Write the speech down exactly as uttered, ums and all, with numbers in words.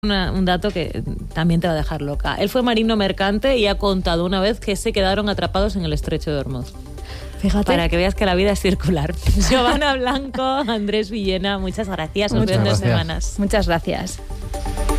Una, un dato que también te va a dejar loca. Él fue marino mercante y ha contado una vez que se quedaron atrapados en el estrecho de Hormuz. Fíjate. Para que veas que la vida es circular. Giovanna Blanco, Andrés Villena, muchas gracias. Nos Muchas vemos en dos gracias. semanas. Muchas gracias.